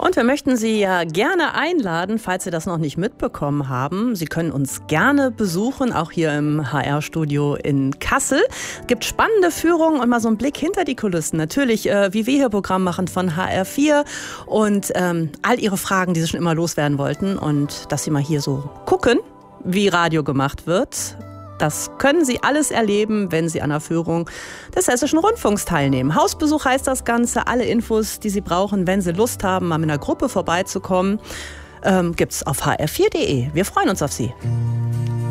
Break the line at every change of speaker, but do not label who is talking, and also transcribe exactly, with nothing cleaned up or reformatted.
Und wir möchten Sie ja gerne einladen, falls Sie das noch nicht mitbekommen haben. Sie können uns gerne besuchen, auch hier im H R-Studio in Kassel. Es gibt spannende Führungen und mal so einen Blick hinter die Kulissen. Natürlich, äh, wie wir hier Programm machen von H R vier und ähm, all Ihre Fragen, die Sie schon immer loswerden wollten. Und dass Sie mal hier so gucken, wie Radio gemacht wird. Das können Sie alles erleben, wenn Sie an der Führung des Hessischen Rundfunks teilnehmen. Hausbesuch heißt das Ganze. Alle Infos, die Sie brauchen, wenn Sie Lust haben, mal mit einer Gruppe vorbeizukommen, ähm, gibt's auf h r vier punkt d e. Wir freuen uns auf Sie.